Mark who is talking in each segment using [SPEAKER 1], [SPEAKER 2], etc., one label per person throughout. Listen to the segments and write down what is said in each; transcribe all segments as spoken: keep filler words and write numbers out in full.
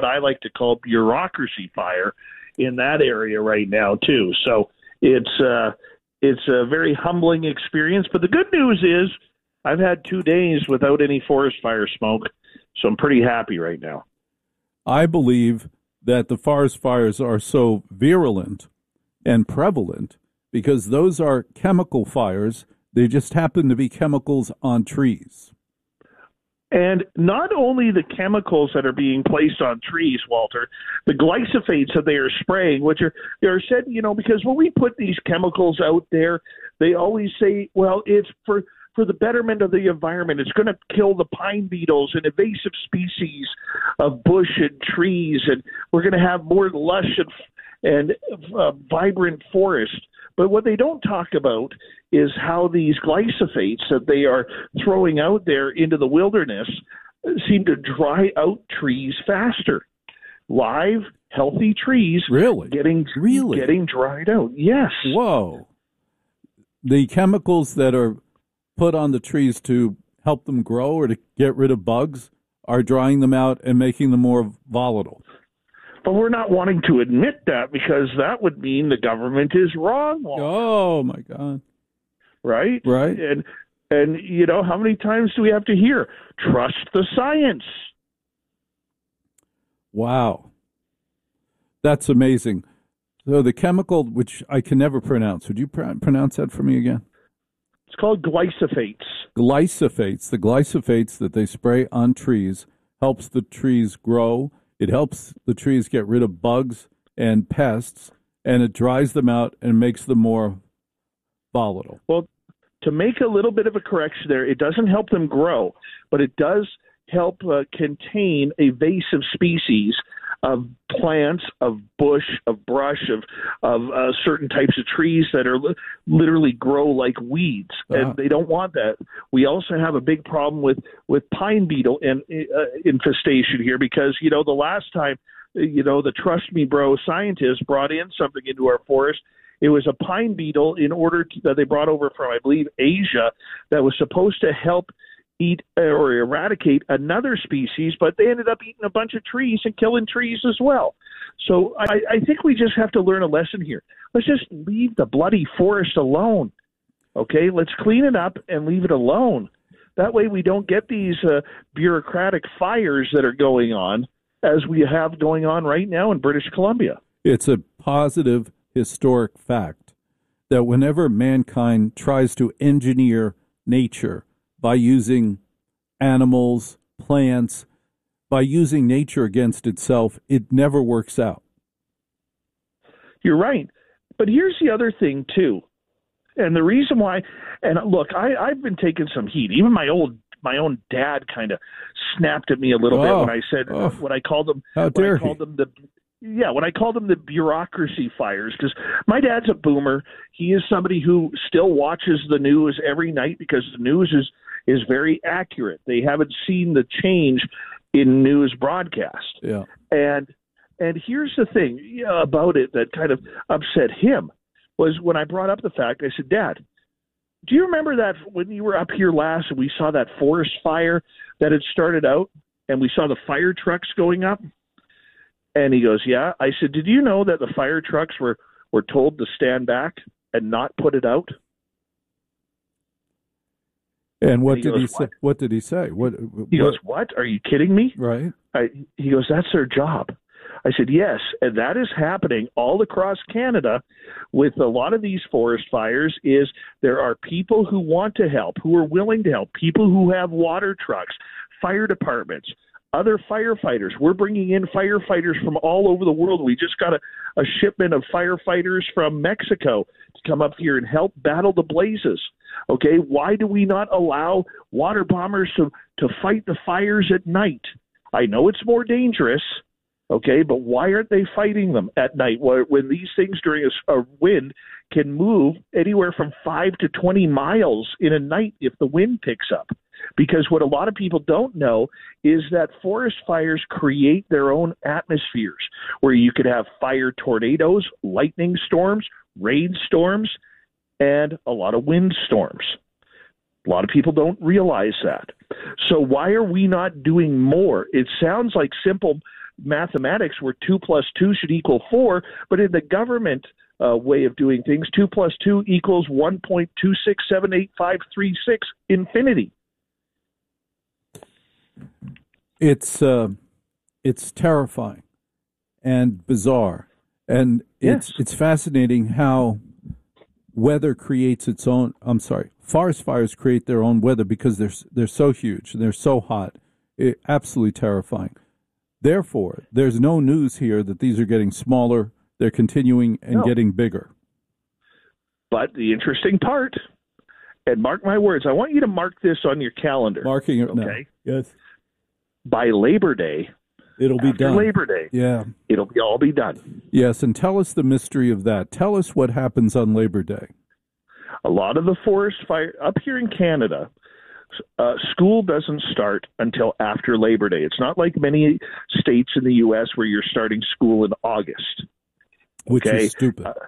[SPEAKER 1] I like to call bureaucracy fire in that area right now too. So it's uh, it's a very humbling experience. But the good news is I've had two days without any forest fire smoke, so I'm pretty happy right now.
[SPEAKER 2] I believe that the forest fires are so virulent and prevalent because those are chemical fires. They just happen to be chemicals on trees.
[SPEAKER 1] And not only the chemicals that are being placed on trees, Walter, the glyphosates that they are spraying, which are, they are said, you know, because when we put these chemicals out there, they always say, well, it's for, for the betterment of the environment. It's going to kill the pine beetles and invasive species of bush and trees, and we're going to have more lush and, and uh, vibrant forest. But what they don't talk about is how these glyphosates that they are throwing out there into the wilderness seem to dry out trees faster. Live, healthy trees
[SPEAKER 2] really
[SPEAKER 1] getting
[SPEAKER 2] really
[SPEAKER 1] getting dried out. Yes.
[SPEAKER 2] Whoa. The chemicals that are put on the trees to help them grow or to get rid of bugs are drying them out and making them more volatile.
[SPEAKER 1] But we're not wanting to admit that because that would mean the government is wrong.
[SPEAKER 2] Oh, my God.
[SPEAKER 1] Right?
[SPEAKER 2] Right.
[SPEAKER 1] And, and you know, how many times do we have to hear, trust the science?
[SPEAKER 2] Wow. That's amazing. So the chemical, which I can never pronounce, would you pr- pronounce that for me again?
[SPEAKER 1] It's called glyphosates.
[SPEAKER 2] Glyphosates. The glyphosates that they spray on trees helps the trees grow. It helps the trees get rid of bugs and pests, and it dries them out and makes them more volatile.
[SPEAKER 1] Well, to make a little bit of a correction there, it doesn't help them grow, but it does help uh, contain invasive species of plants, of bush, of brush, of of uh, certain types of trees that are li- literally grow like weeds, and
[SPEAKER 2] uh-huh.
[SPEAKER 1] they don't want that. We also have a big problem with, with pine beetle in, uh, infestation here because, you know, the last time, you know, the Trust Me Bro scientists brought in something into our forest. It was a pine beetle in order to, that they brought over from, I believe, Asia that was supposed to help eat or eradicate another species, but they ended up eating a bunch of trees and killing trees as well. So I, I think we just have to learn a lesson here. Let's just leave the bloody forest alone. Okay, let's clean it up and leave it alone. That way we don't get these uh, bureaucratic fires that are going on as we have going on right now in British Columbia.
[SPEAKER 2] It's a positive historic fact that whenever mankind tries to engineer nature by using animals, plants, by using nature against itself, it never works out.
[SPEAKER 1] You're right. But here's the other thing, too. And the reason why, and look, I, I've been taking some heat. Even my old, my own dad kind of snapped at me a little
[SPEAKER 2] oh,
[SPEAKER 1] bit when I said,
[SPEAKER 2] oh,
[SPEAKER 1] when I called them,
[SPEAKER 2] how
[SPEAKER 1] when
[SPEAKER 2] dare
[SPEAKER 1] I called
[SPEAKER 2] he?
[SPEAKER 1] them the, yeah, when I called them the bureaucracy fires, because my dad's a boomer. He is somebody who still watches the news every night because the news is, is very accurate. They haven't seen the change in news broadcast.
[SPEAKER 2] Yeah.
[SPEAKER 1] And and here's the thing yeah, about it that kind of upset him was when I brought up the fact, I said, Dad, do you remember that when you were up here last and we saw that forest fire that had started out and we saw the fire trucks going up? And he goes, yeah. I said, did you know that the fire trucks were, were told to stand back and not put it out?
[SPEAKER 2] And what
[SPEAKER 1] and he
[SPEAKER 2] did
[SPEAKER 1] goes,
[SPEAKER 2] he say? What? what did he say? What?
[SPEAKER 1] He
[SPEAKER 2] what?
[SPEAKER 1] goes, what? Are you kidding me?
[SPEAKER 2] Right.
[SPEAKER 1] I, he goes, that's their job. I said, yes, and that is happening all across Canada with a lot of these forest fires is there are people who want to help, who are willing to help, people who have water trucks, fire departments, other firefighters. We're bringing in firefighters from all over the world. We just got a, a shipment of firefighters from Mexico to come up here and help battle the blazes. Okay, why do we not allow water bombers to, to fight the fires at night? I know it's more dangerous, okay, but why aren't they fighting them at night when these things during a, a wind can move anywhere from five to twenty miles in a night if the wind picks up? Because what a lot of people don't know is that forest fires create their own atmospheres where you could have fire tornadoes, lightning storms, rain storms, and a lot of wind storms. A lot of people don't realize that. So why are we not doing more? It sounds like simple mathematics where two plus two should equal four, but in the government uh, way of doing things, two plus two equals one point two six seven eight five three six infinity.
[SPEAKER 2] It's uh, it's terrifying and bizarre, and it's
[SPEAKER 1] yes.
[SPEAKER 2] it's fascinating how weather creates its own. I'm sorry, forest fires create their own weather because they're they're so huge and they're so hot. It, absolutely terrifying. Therefore, there's no news here that these are getting smaller. They're continuing and
[SPEAKER 1] no.
[SPEAKER 2] getting bigger.
[SPEAKER 1] But the interesting part, and mark my words, I want you to mark this on your calendar.
[SPEAKER 2] Marking it now.
[SPEAKER 1] Okay.
[SPEAKER 2] Yes.
[SPEAKER 1] By Labor Day,
[SPEAKER 2] it'll be
[SPEAKER 1] after
[SPEAKER 2] done.
[SPEAKER 1] Labor Day,
[SPEAKER 2] yeah,
[SPEAKER 1] it'll be all be done.
[SPEAKER 2] Yes, and tell us the mystery of that. Tell us what happens on Labor Day.
[SPEAKER 1] A lot of the forest fire up here in Canada, uh, school doesn't start until after Labor Day. It's not like many states in the U S where you're starting school in August.
[SPEAKER 2] Which
[SPEAKER 1] okay?
[SPEAKER 2] is stupid.
[SPEAKER 1] Uh,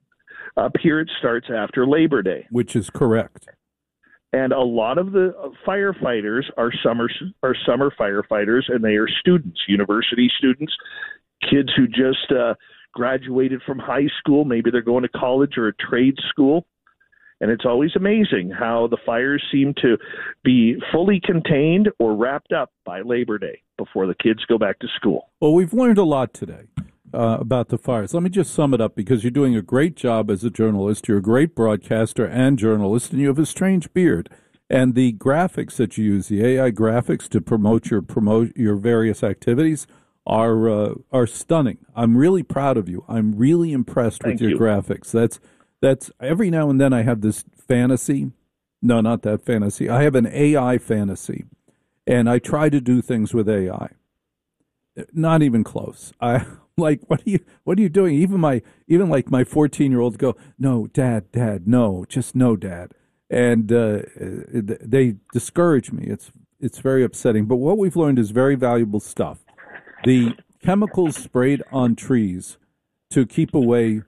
[SPEAKER 1] up here, it starts after Labor Day.
[SPEAKER 2] Which is correct.
[SPEAKER 1] And a lot of the firefighters are summer are summer firefighters, and they are students, university students, kids who just uh, graduated from high school. Maybe they're going to college or a trade school. And it's always amazing how the fires seem to be fully contained or wrapped up by Labor Day before the kids go back to school.
[SPEAKER 2] Well, we've learned a lot today uh, about the fires. Let me just sum it up, because you're doing a great job as a journalist. You're a great broadcaster and journalist, and you have a strange beard. And the graphics that you use, the A I graphics to promote your promote your various activities, are uh, are stunning. I'm really proud of you. I'm really impressed
[SPEAKER 1] Thank
[SPEAKER 2] with your
[SPEAKER 1] you.
[SPEAKER 2] graphics. That's that's every now and then I have this fantasy. No, not that fantasy. I have an A I fantasy, and I try to do things with A I. Not even close. I like, what are you what are you doing? Even my even like my fourteen year olds go, no, Dad, Dad, no, just no, Dad, and uh, they discourage me. It's it's very upsetting. But what we've learned is very valuable stuff. The chemicals sprayed on trees to keep away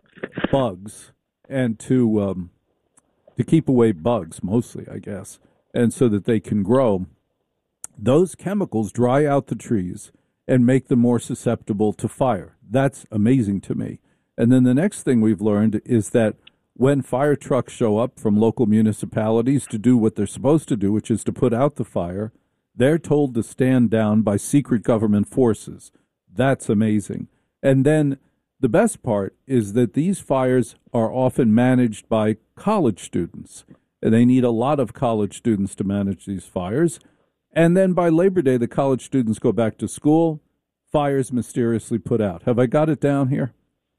[SPEAKER 2] bugs and to um, to keep away bugs mostly, I guess, and so that they can grow. Those chemicals dry out the trees and make them more susceptible to fire. That's amazing to me. And then the next thing we've learned is that when fire trucks show up from local municipalities to do what they're supposed to do, which is to put out the fire, they're told to stand down by secret government forces. That's amazing. And then the best part is that these fires are often managed by college students, and they need a lot of college students to manage these fires. And then by Labor Day, the college students go back to school, fires mysteriously put out. Have I got it down here?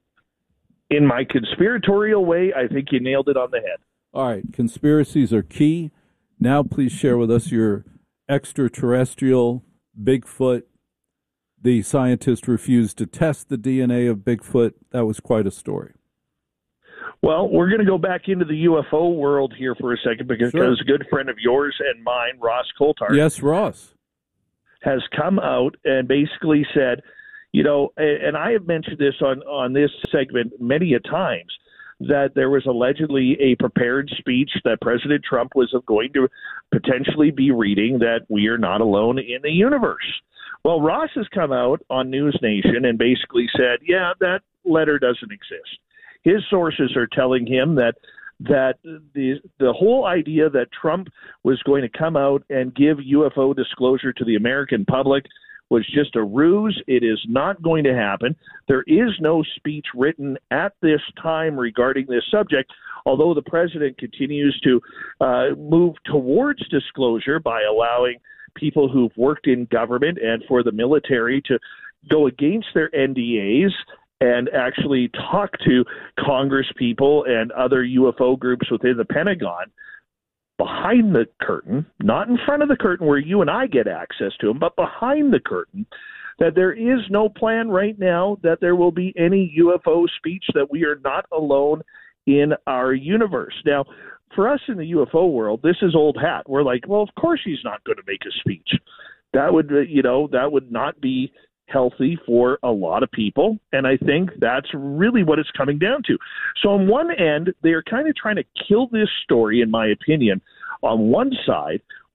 [SPEAKER 1] In my conspiratorial way, I think you nailed it on the head.
[SPEAKER 2] All right, conspiracies are key. Now please share with us your extraterrestrial, Bigfoot. The scientist refused to test the D N A of Bigfoot. That was quite a story.
[SPEAKER 1] Well, we're going to go back into the U F O world here for a second, because
[SPEAKER 2] Sure.
[SPEAKER 1] a good friend of yours and mine, Ross Coulthard,
[SPEAKER 2] Yes, Ross.
[SPEAKER 1] has come out and basically said, you know, and I have mentioned this on, on this segment many a times, that there was allegedly a prepared speech that President Trump was going to potentially be reading, that we are not alone in the universe. Well, Ross has come out on News Nation and basically said, yeah, that letter doesn't exist. His sources are telling him that that the the whole idea that Trump was going to come out and give U F O disclosure to the American public was just a ruse. It is not going to happen. There is no speech written at this time regarding this subject, although the president continues to uh, move towards disclosure by allowing people who've worked in government and for the military to go against their N D As and actually talk to Congress people and other U F O groups within the Pentagon behind the curtain, not in front of the curtain where you and I get access to them, but behind the curtain, that there is no plan right now that there will be any U F O speech, that we are not alone in our universe. Now, for us in the U F O world, this is old hat. We're like, well, of course he's not going to make a speech. That would, you know, that would not be healthy for a lot of people, and I think that's really what it's coming down to. So on one end, they're kind of trying to kill this story, in my opinion, on one side,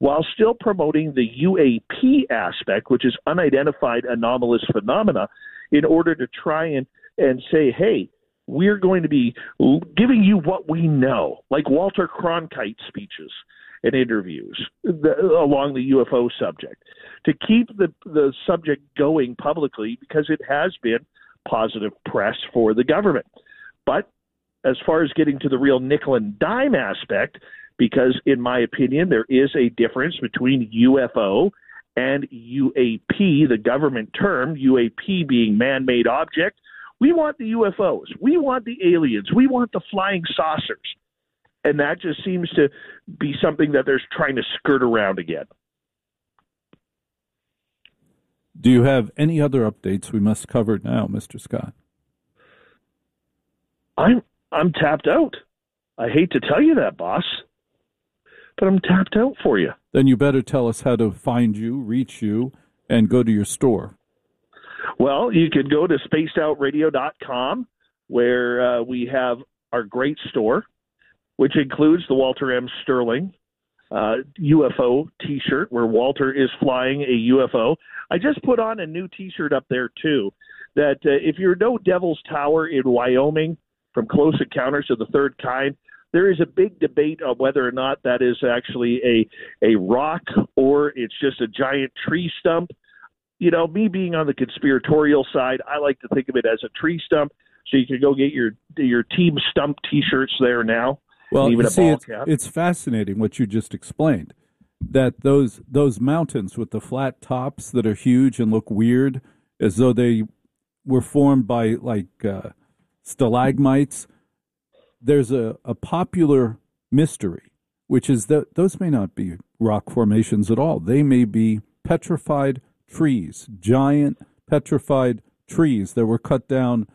[SPEAKER 1] while still promoting the U A P aspect, which is unidentified anomalous phenomena, in order to try and, and say, hey, we're going to be giving you what we know, like Walter Cronkite speeches and interviews the, along the U F O subject, to keep the, the subject going publicly, because it has been positive press for the government. But as far as getting to the real nickel and dime aspect, because in my opinion, there is a difference between U F O and U A P, the government term, U A P being man-made object. We want the U F Os. We want the aliens. We want the flying saucers. And that just seems to be something that they're trying to skirt around again.
[SPEAKER 2] Do you have any other updates we must cover now, Mister Scott?
[SPEAKER 1] I'm I'm tapped out. I hate to tell you that, boss, but I'm tapped out for you.
[SPEAKER 2] Then you better tell us how to find you, reach you, and go to your store.
[SPEAKER 1] Well, you could go to spaced out radio dot com, where uh, we have our great store, which includes the Walter M. Sterling uh, U F O T-shirt, where Walter is flying a U F O. I just put on a new T-shirt up there, too, that uh, if you know Devil's Tower in Wyoming, from Close Encounters of the Third Kind, there is a big debate on whether or not that is actually a, a rock or it's just a giant tree stump. You know, me being on the conspiratorial side, I like to think of it as a tree stump, so you can go get your your Team Stump T-shirts there now.
[SPEAKER 2] Well,
[SPEAKER 1] even
[SPEAKER 2] you
[SPEAKER 1] a
[SPEAKER 2] see,
[SPEAKER 1] ball
[SPEAKER 2] it's,
[SPEAKER 1] cap.
[SPEAKER 2] it's fascinating what you just explained, that those those mountains with the flat tops that are huge and look weird, as though they were formed by, like, uh, stalagmites. There's a, a popular mystery, which is that those may not be rock formations at all. They may be petrified trees, giant petrified trees that were cut down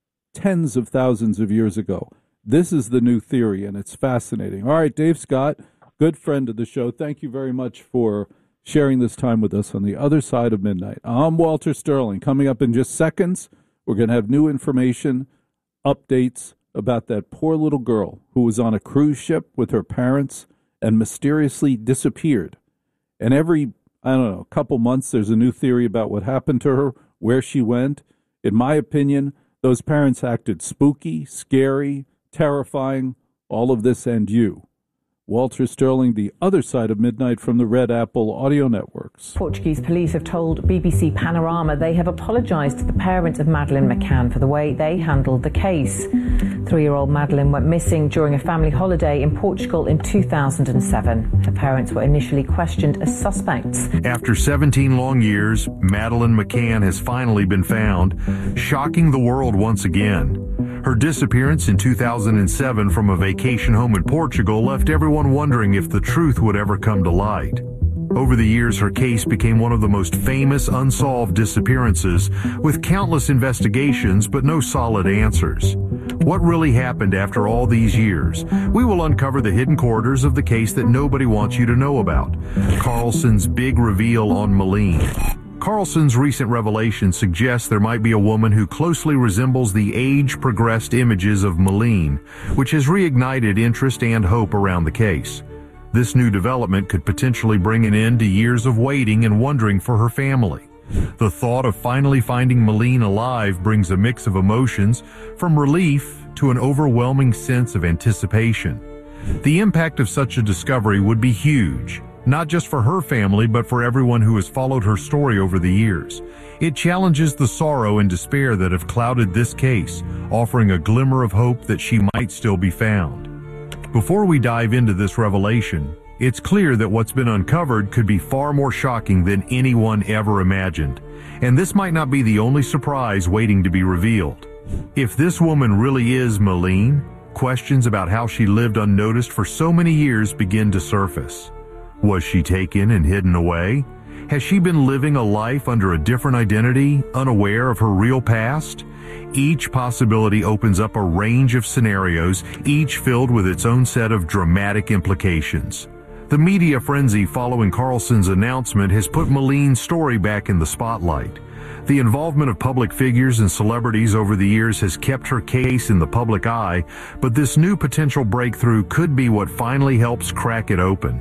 [SPEAKER 2] tens of thousands of years ago. This is the new theory, and it's fascinating. All right, Dave Scott, good friend of the show, thank you very much for sharing this time with us on the other side of midnight. I'm Walter Sterling. Coming up in just seconds, we're going to have new information, updates about that poor little girl who was on a cruise ship with her parents and mysteriously disappeared. And every, I don't know, couple months, there's a new theory about what happened to her, where she went. In my opinion, those parents acted spooky, scary, terrifying, all of this and you. Walter Sterling, the other side of midnight from the Red Apple Audio Networks.
[SPEAKER 3] Portuguese police have told B B C Panorama they have apologised to the parents of Madeleine McCann for the way they handled the case. Three-year-old Madeleine went missing during a family holiday in Portugal in two thousand seven. Her parents were initially questioned as suspects.
[SPEAKER 4] After seventeen long years, Madeleine McCann has finally been found, shocking the world once again. Her disappearance in two thousand seven from a vacation home in Portugal left everyone wondering if the truth would ever come to light. Over the years, her case became one of the most famous unsolved disappearances, with countless investigations but no solid answers. What really happened after all these years? We will uncover the hidden corridors of the case that nobody wants you to know about. Carlson's big reveal on Malene. Carlson's recent revelation suggests there might be a woman who closely resembles the age-progressed images of Malene, which has reignited interest and hope around the case. This new development could potentially bring an end to years of waiting and wondering for her family. The thought of finally finding Malene alive brings a mix of emotions, from relief to an overwhelming sense of anticipation. The impact of such a discovery would be huge, not just for her family, but for everyone who has followed her story over the years. It challenges the sorrow and despair that have clouded this case, offering a glimmer of hope that she might still be found. Before we dive into this revelation, it's clear that what's been uncovered could be far more shocking than anyone ever imagined. And this might not be the only surprise waiting to be revealed. If this woman really is Malene, questions about how she lived unnoticed for so many years begin to surface. Was she taken and hidden away? Has she been living a life under a different identity, unaware of her real past? Each possibility opens up a range of scenarios, each filled with its own set of dramatic implications. The media frenzy following Carlson's announcement has put Malene's story back in the spotlight. The involvement of public figures and celebrities over the years has kept her case in the public eye, but this new potential breakthrough could be what finally helps crack it open.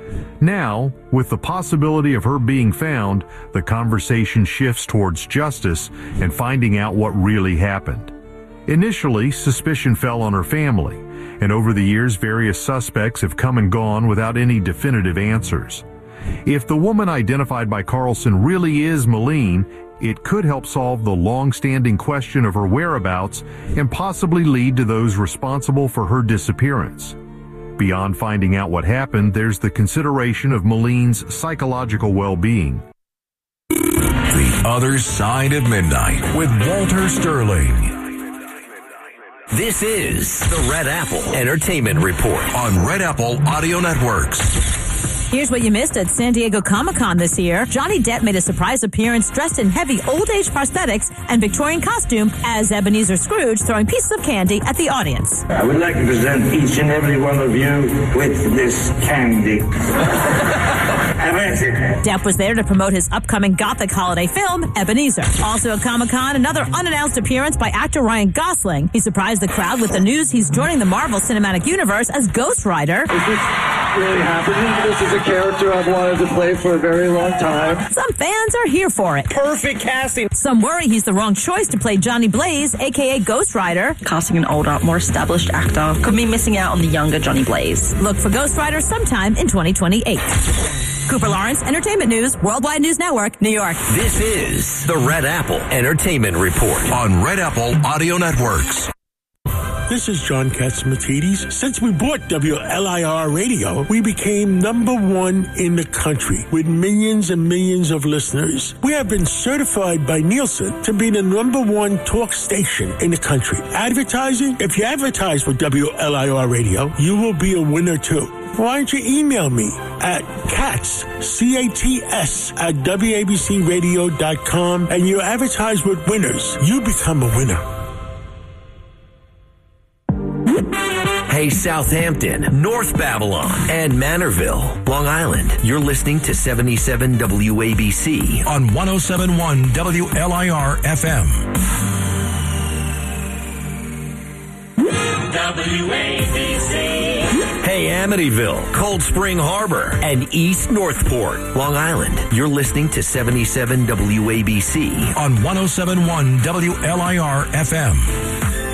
[SPEAKER 4] Now, with the possibility of her being found, the conversation shifts towards justice and finding out what really happened. Initially, suspicion fell on her family, and over the years, various suspects have come and gone without any definitive answers. If the woman identified by Carlson really is Malene, it could help solve the long-standing question of her whereabouts and possibly lead to those responsible for her disappearance. Beyond finding out what happened, there's the consideration of Malene's psychological well-being.
[SPEAKER 5] The Other Side of Midnight with Walter Sterling. This is the Red Apple Entertainment Report on Red Apple Audio Networks.
[SPEAKER 6] Here's what you missed at San Diego Comic-Con this year. Johnny Depp made a surprise appearance dressed in heavy old-age prosthetics and Victorian costume as Ebenezer Scrooge, throwing pieces of candy at the audience.
[SPEAKER 7] I would like to present each and every one of you with this candy.
[SPEAKER 6] Depp was there to promote his upcoming gothic holiday film, Ebenezer. Also at Comic-Con, another unannounced appearance by actor Ryan Gosling. He surprised the crowd with the news he's joining the Marvel Cinematic Universe as Ghost Rider.
[SPEAKER 8] Is this really happening? This is a character I've wanted to play for a very long time.
[SPEAKER 6] Some fans are here for it.
[SPEAKER 8] Perfect casting.
[SPEAKER 6] Some worry he's the wrong choice to play Johnny Blaze, a k a. Ghost Rider.
[SPEAKER 9] Casting an older, more established actor could be missing out on the younger Johnny Blaze.
[SPEAKER 6] Look for Ghost Rider sometime in twenty twenty-eight. Cooper Lawrence, Entertainment News, Worldwide News Network, New York.
[SPEAKER 5] This is the Red Apple Entertainment Report on Red Apple Audio Networks.
[SPEAKER 10] This is John Katsimatidis. Since we bought W L I R Radio, we became number one in the country with millions and millions of listeners. We have been certified by Nielsen to be the number one talk station in the country. Advertising? If you advertise with W L I R Radio, you will be a winner too. Why don't you email me at cats, C A T S, at W A B C radio dot com and you advertise with winners. You become a winner.
[SPEAKER 5] Hey, Southampton, North Babylon, and Manorville, Long Island. You're listening to seventy-seven W A B C on one oh seven point one W L I R F M.
[SPEAKER 11] W A B C.
[SPEAKER 5] Hey, Amityville, Cold Spring Harbor, and East Northport, Long Island. You're listening to seventy-seven W A B C on one oh seven point one W L I R F M.